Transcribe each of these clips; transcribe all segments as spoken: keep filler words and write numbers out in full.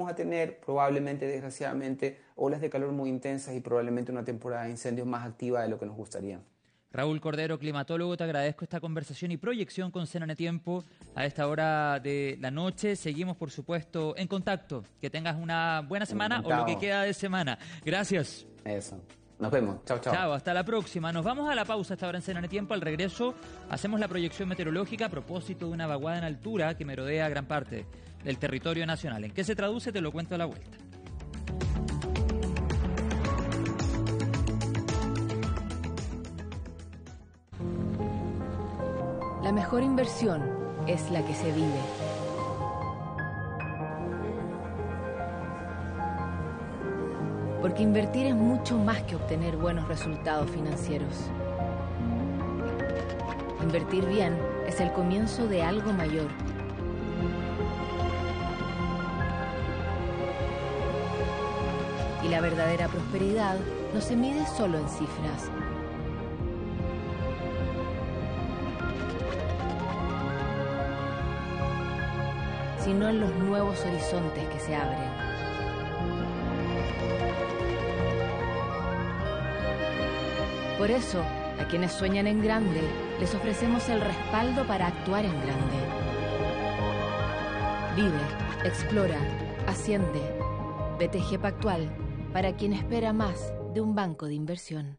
vamos a tener probablemente, desgraciadamente, olas de calor muy intensas y probablemente una temporada de incendios más activa de lo que nos gustaría. Raúl Cordero, climatólogo, te agradezco esta conversación y proyección con C N N Tiempo a esta hora de la noche. Seguimos, por supuesto, en contacto. Que tengas una buena semana Encantado. o lo que queda de semana. Gracias. Eso. Nos vemos. Chao, chao. Chao, hasta la próxima. Nos vamos a la pausa a esta hora en C N N Tiempo. Al regreso hacemos la proyección meteorológica a propósito de una vaguada en altura que merodea gran parte del territorio nacional. ¿En qué se traduce? Te lo cuento a la vuelta. La mejor inversión es la que se vive. Porque invertir es mucho más que obtener buenos resultados financieros. Invertir bien es el comienzo de algo mayor. Y la verdadera prosperidad no se mide solo en cifras. Sino en los nuevos horizontes que se abren. Por eso, a quienes sueñan en grande, les ofrecemos el respaldo para actuar en grande. Vive, explora, asciende. B T G Pactual, para quien espera más de un banco de inversión.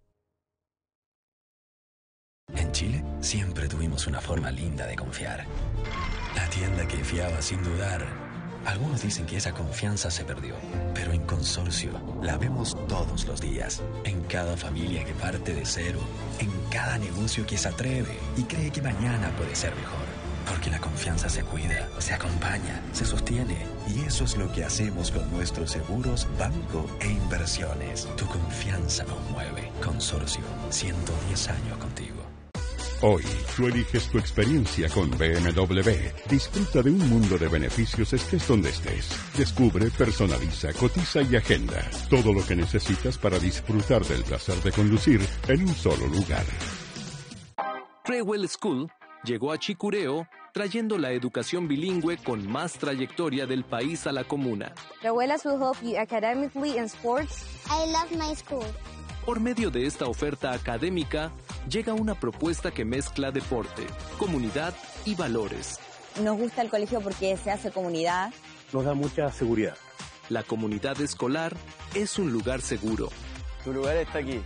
En Chile siempre tuvimos una forma linda de confiar. La tienda que fiaba sin dudar. Algunos dicen que esa confianza se perdió, pero en Consorcio la vemos todos los días. En cada familia que parte de cero, en cada negocio que se atreve y cree que mañana puede ser mejor. Porque la confianza se cuida, se acompaña, se sostiene. Y eso es lo que hacemos con nuestros seguros, banco e inversiones. Tu confianza nos mueve. Consorcio, ciento diez años contigo. Hoy, tú eliges tu experiencia con B M W. Disfruta de un mundo de beneficios estés donde estés. Descubre, personaliza, cotiza y agenda. Todo lo que necesitas para disfrutar del placer de conducir en un solo lugar. Crewell School llegó a Chicureo trayendo la educación bilingüe con más trayectoria del país a la comuna. Crewellas will help you academically in sports. I love my school. Por medio de esta oferta académica, llega una propuesta que mezcla deporte, comunidad y valores. Nos gusta el colegio porque se hace comunidad. Nos da mucha seguridad. La comunidad escolar es un lugar seguro. Tu lugar está aquí.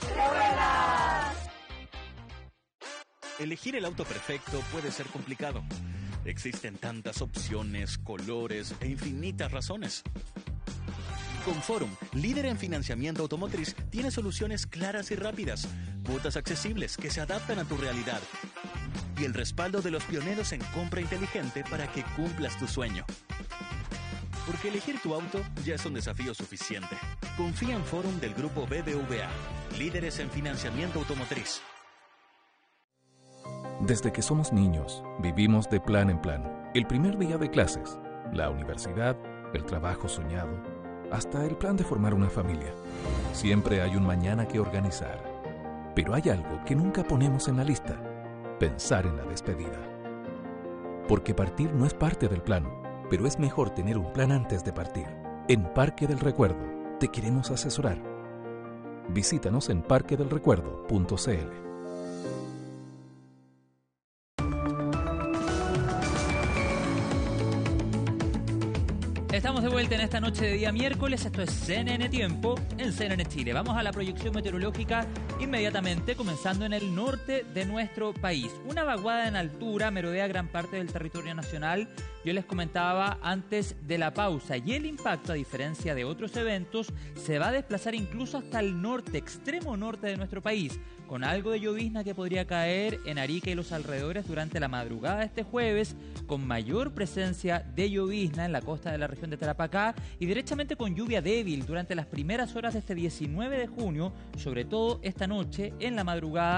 Elegir el auto perfecto puede ser complicado. Existen tantas opciones, colores e infinitas razones. Conforum, líder en financiamiento automotriz, tiene soluciones claras y rápidas, cuotas accesibles que se adaptan a tu realidad y el respaldo de los pioneros en compra inteligente para que cumplas tu sueño. Porque elegir tu auto ya es un desafío suficiente. Confía en Forum del grupo B B V A, líderes en financiamiento automotriz. Desde que somos niños, vivimos de plan en plan. El primer día de clases, la universidad, el trabajo soñado, hasta el plan de formar una familia. Siempre hay un mañana que organizar. Pero hay algo que nunca ponemos en la lista: pensar en la despedida. Porque partir no es parte del plan, pero es mejor tener un plan antes de partir. En Parque del Recuerdo te queremos asesorar. Visítanos en parque del recuerdo punto c l. Estamos de vuelta en esta noche de día miércoles. Esto es C N N Tiempo en C N N Chile. Vamos a la proyección meteorológica inmediatamente, comenzando en el norte de nuestro país. Una vaguada en altura merodea gran parte del territorio nacional. Yo les comentaba antes de la pausa, y el impacto, a diferencia de otros eventos, se va a desplazar incluso hasta el norte, extremo norte de nuestro país, con algo de llovizna que podría caer en Arica y los alrededores durante la madrugada de este jueves, con mayor presencia de llovizna en la costa de la región de Tarapacá y derechamente con lluvia débil durante las primeras horas de este diecinueve de junio, sobre todo esta noche en la madrugada,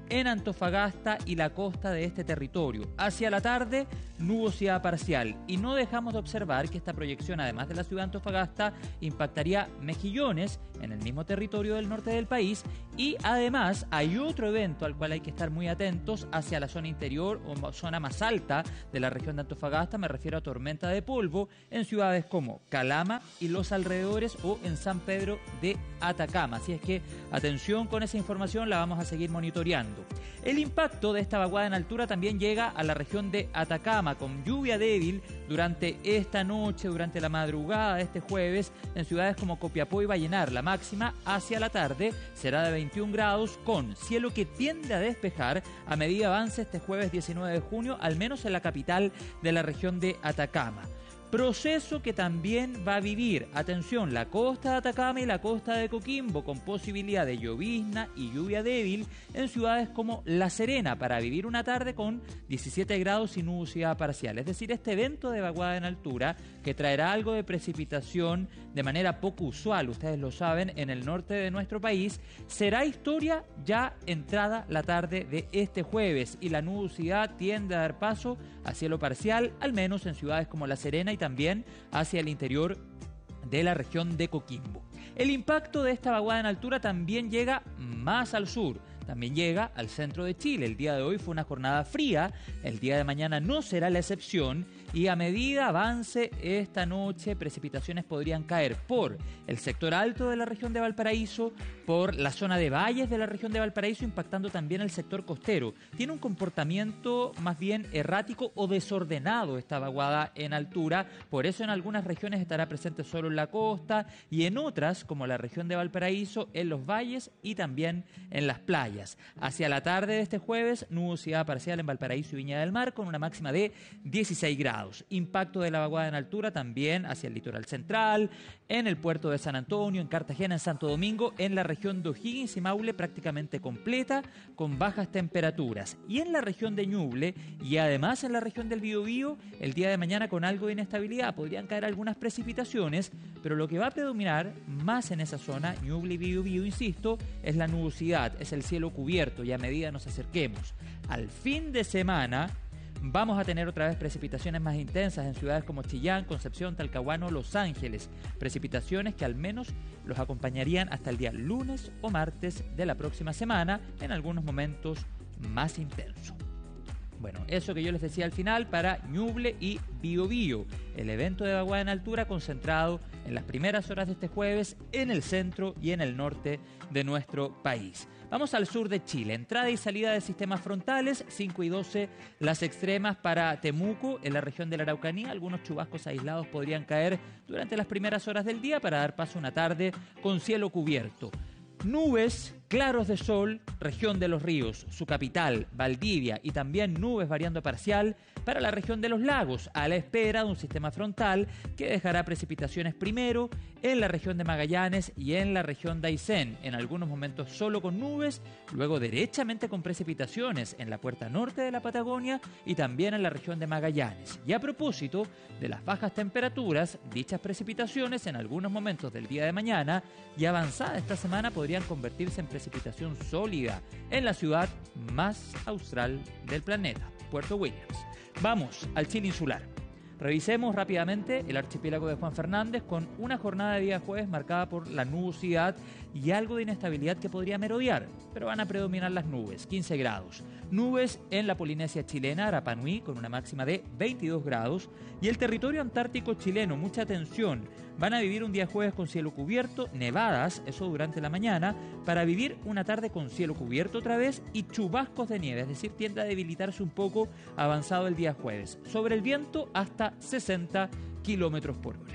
en Antofagasta y la costa de este territorio. Hacia la tarde, nubosidad parcial. Y no dejamos de observar que esta proyección, además de la ciudad de Antofagasta, impactaría Mejillones, en el mismo territorio del norte del país. Y además hay otro evento al cual hay que estar muy atentos hacia la zona interior o zona más alta de la región de Antofagasta. Me refiero a tormenta de polvo en ciudades como Calama y los alrededores o en San Pedro de Atacama. Así es que atención con esa información, la vamos a seguir monitoreando. El impacto de esta vaguada en altura también llega a la región de Atacama, con lluvia débil durante esta noche, durante la madrugada de este jueves, en ciudades como Copiapó y Vallenar. La máxima hacia la tarde será de veintiún grados, con cielo que tiende a despejar a medida avance este jueves diecinueve de junio, al menos en la capital de la región de Atacama. Proceso que también va a vivir, atención, la costa de Atacama y la costa de Coquimbo, con posibilidad de llovizna y lluvia débil en ciudades como La Serena, para vivir una tarde con diecisiete grados y nubosidad parcial. Es decir, este evento de vaguada en altura, que traerá algo de precipitación de manera poco usual, ustedes lo saben, en el norte de nuestro país, será historia ya entrada la tarde de este jueves, y la nubosidad tiende a dar paso a cielo parcial, al menos en ciudades como La Serena y también hacia el interior de la región de Coquimbo. El impacto de esta vaguada en altura también llega más al sur, también llega al centro de Chile. El día de hoy fue una jornada fría, el día de mañana no será la excepción, y a medida avance esta noche, precipitaciones podrían caer por el sector alto de la región de Valparaíso, por la zona de valles de la región de Valparaíso, impactando también el sector costero. Tiene un comportamiento más bien errático o desordenado esta vaguada en altura, por eso en algunas regiones estará presente solo en la costa y en otras, como la región de Valparaíso, en los valles y también en las playas. Hacia la tarde de este jueves, nubosidad parcial en Valparaíso y Viña del Mar, con una máxima de dieciséis grados. Impacto de la vaguada en altura también hacia el litoral central, en el puerto de San Antonio, en Cartagena, en Santo Domingo, en la región de O'Higgins y Maule prácticamente completa, con bajas temperaturas. Y en la región de Ñuble y además en la región del Biobío, el día de mañana con algo de inestabilidad. Podrían caer algunas precipitaciones, pero lo que va a predominar más en esa zona, Ñuble y Biobío, insisto, es la nubosidad, es el cielo cubierto, y a medida nos acerquemos al fin de semana, vamos a tener otra vez precipitaciones más intensas en ciudades como Chillán, Concepción, Talcahuano, Los Ángeles. Precipitaciones que al menos los acompañarían hasta el día lunes o martes de la próxima semana, en algunos momentos más intenso. Bueno, eso que yo les decía al final para Ñuble y Biobío, el evento de vaguada en altura concentrado en las primeras horas de este jueves en el centro y en el norte de nuestro país. Vamos al sur de Chile, entrada y salida de sistemas frontales, cinco y doce las extremas para Temuco, en la región de la Araucanía. Algunos chubascos aislados podrían caer durante las primeras horas del día para dar paso a una tarde con cielo cubierto. Nubes, claros de sol, región de los ríos, su capital, Valdivia, y también nubes variando parcial para la región de los lagos, a la espera de un sistema frontal que dejará precipitaciones primero en la región de Magallanes y en la región de Aysén, en algunos momentos solo con nubes, luego derechamente con precipitaciones en la puerta norte de la Patagonia y también en la región de Magallanes. Y a propósito de las bajas temperaturas, dichas precipitaciones en algunos momentos del día de mañana y avanzada esta semana podrían convertirse en precipitación sólida en la ciudad más austral del planeta, Puerto Williams. Vamos al Chile insular. Revisemos rápidamente el archipiélago de Juan Fernández, con una jornada de día jueves marcada por la nubosidad y algo de inestabilidad que podría merodear, pero van a predominar las nubes, quince grados. Nubes en la Polinesia chilena, Rapa Nui, con una máxima de veintidós grados. Y el territorio antártico chileno, mucha atención, van a vivir un día jueves con cielo cubierto, nevadas, eso durante la mañana, para vivir una tarde con cielo cubierto otra vez y chubascos de nieve, es decir, tiende a debilitarse un poco avanzado el día jueves. Sobre el viento hasta sesenta kilómetros por hora.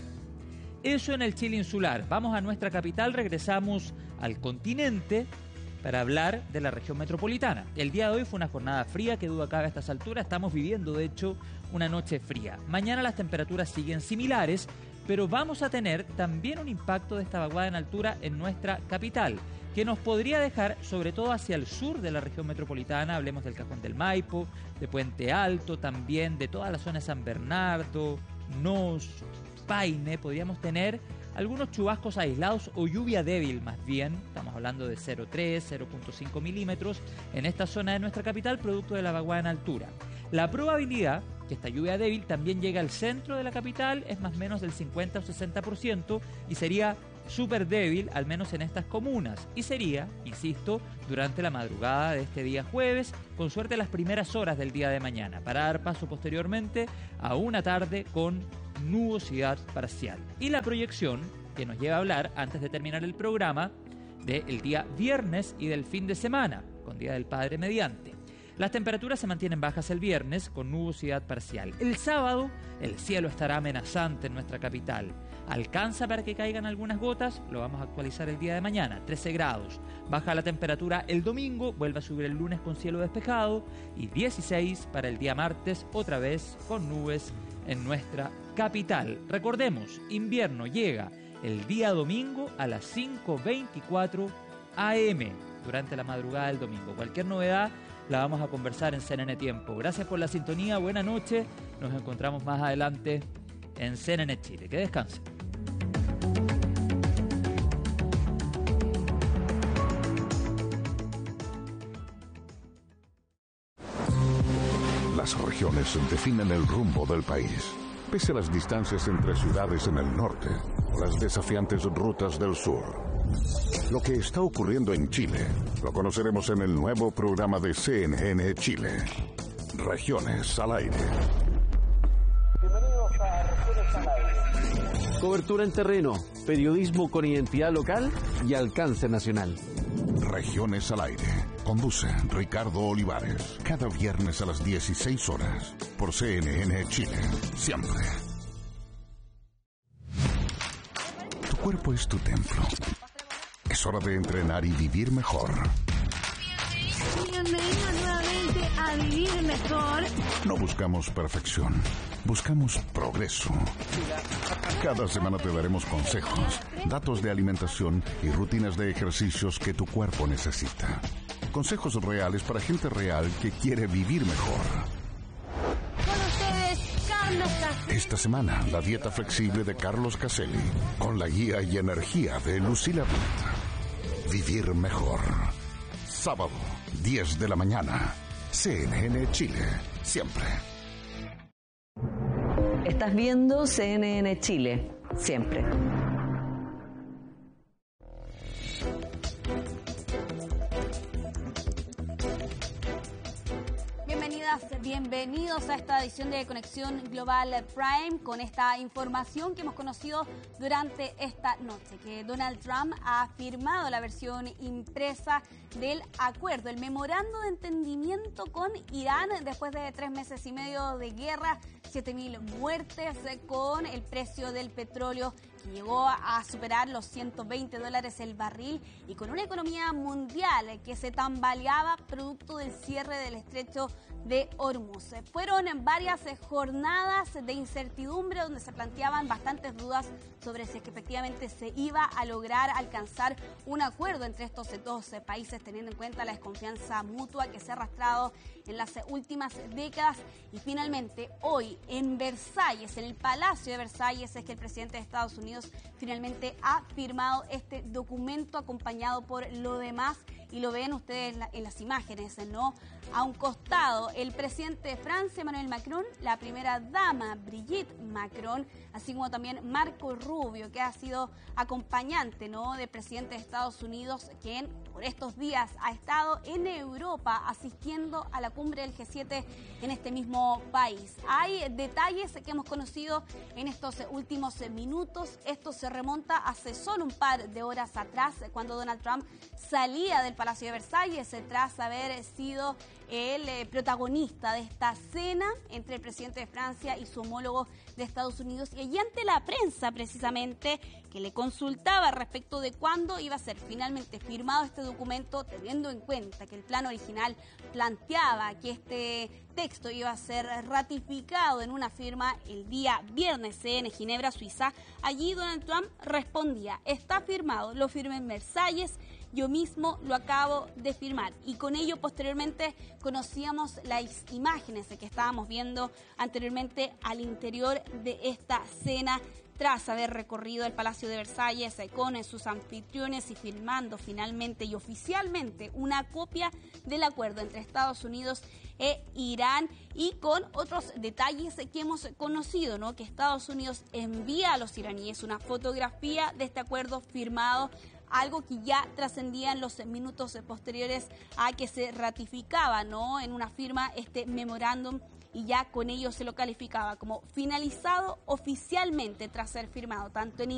Eso en el Chile insular. Vamos a nuestra capital, regresamos al continente para hablar de la región metropolitana. El día de hoy fue una jornada fría, que duda cabe a estas alturas. Estamos viviendo, de hecho, una noche fría. Mañana las temperaturas siguen similares, pero vamos a tener también un impacto de esta vaguada en altura en nuestra capital, que nos podría dejar, sobre todo hacia el sur de la región metropolitana, hablemos del Cajón del Maipo, de Puente Alto, también de toda la zona de San Bernardo, Nos, Paine, podríamos tener algunos chubascos aislados o lluvia débil más bien, estamos hablando de cero punto tres, cero punto cinco milímetros en esta zona de nuestra capital, producto de la vaguada en altura. La probabilidad que esta lluvia débil también llegue al centro de la capital es más o menos del cincuenta o sesenta por ciento y sería súper débil, al menos en estas comunas, y sería, insisto, durante la madrugada de este día jueves, con suerte las primeras horas del día de mañana, para dar paso posteriormente a una tarde con nubosidad parcial. Y la proyección que nos lleva a hablar, antes de terminar el programa, del día viernes y del fin de semana, con Día del Padre mediante. Las temperaturas se mantienen bajas el viernes, con nubosidad parcial. El sábado, el cielo estará amenazante en nuestra capital. Alcanza para que caigan algunas gotas, lo vamos a actualizar el día de mañana, trece grados. Baja la temperatura el domingo, vuelve a subir el lunes con cielo despejado y dieciséis para el día martes, otra vez con nubes en nuestra capital. Recordemos, invierno llega el día domingo a las cinco veinticuatro a eme durante la madrugada del domingo. Cualquier novedad la vamos a conversar en C N N Tiempo. Gracias por la sintonía, buena noche. Nos encontramos más adelante en C N N Chile. Que descansen. Las regiones definen el rumbo del país. Pese a las distancias entre ciudades en el norte o las desafiantes rutas del sur. Lo que está ocurriendo en Chile lo conoceremos en el nuevo programa de C N N Chile. Regiones al aire. Bienvenidos a Regiones al aire. Cobertura en terreno, periodismo con identidad local y alcance nacional. Regiones al aire. Conduce Ricardo Olivares. Cada viernes a las dieciséis horas por C N N Chile. Siempre. Tu cuerpo es tu templo. Es hora de entrenar y vivir mejor. Bienvenidos nuevamente a Vivir Mejor. No buscamos perfección, buscamos progreso. Cada semana te daremos consejos, datos de alimentación y rutinas de ejercicios que tu cuerpo necesita. Consejos reales para gente real que quiere vivir mejor. Con ustedes, Carlos Caselli. Esta semana, la dieta flexible de Carlos Caselli, con la guía y energía de Lucila Brit. Vivir mejor. Sábado, diez de la mañana. C N N Chile, siempre. Estás viendo C N N Chile, siempre. Bienvenidos a esta edición de Conexión Global Prime con esta información que hemos conocido durante esta noche, que Donald Trump ha firmado la versión impresa del acuerdo, el memorando de entendimiento con Irán después de tres meses y medio de guerra, siete mil muertes con el precio del petróleo que llegó a superar los ciento veinte dólares el barril y con una economía mundial que se tambaleaba producto del cierre del estrecho de Hormuz. Fueron varias jornadas de incertidumbre donde se planteaban bastantes dudas sobre si es que efectivamente se iba a lograr alcanzar un acuerdo entre estos dos países, teniendo en cuenta la desconfianza mutua que se ha arrastrado en las últimas décadas. Y finalmente, hoy en Versalles, en el Palacio de Versalles, es que el presidente de Estados Unidos finalmente ha firmado este documento acompañado por lo demás. Y lo ven ustedes en las imágenes, ¿no? A un costado, el presidente de Francia, Emmanuel Macron, la primera dama, Brigitte Macron, así como también Marco Rubio, que ha sido acompañante, ¿no?, del presidente de Estados Unidos, quien por estos días ha estado en Europa asistiendo a la cumbre del G siete en este mismo país. Hay detalles que hemos conocido en estos últimos minutos. Esto se remonta hace solo un par de horas atrás, cuando Donald Trump salía del Palacio de Versalles tras haber sido el eh, protagonista de esta cena entre el presidente de Francia y su homólogo de Estados Unidos, y allí ante la prensa precisamente que le consultaba respecto de cuándo iba a ser finalmente firmado este documento, teniendo en cuenta que el plan original planteaba que este texto iba a ser ratificado en una firma el día viernes en Ginebra, Suiza. Allí Donald Trump respondía: está firmado, lo firmé en Versalles, yo mismo lo acabo de firmar. Y con ello posteriormente conocíamos las imágenes que estábamos viendo anteriormente al interior de esta cena tras haber recorrido el Palacio de Versalles con sus anfitriones y firmando finalmente y oficialmente una copia del acuerdo entre Estados Unidos e Irán, y con otros detalles que hemos conocido, ¿no? Que Estados Unidos envía a los iraníes una fotografía de este acuerdo firmado, algo que ya trascendía en los minutos posteriores a que se ratificaba, ¿no? En una firma este memorándum, y ya con ello se lo calificaba como finalizado oficialmente tras ser firmado tanto en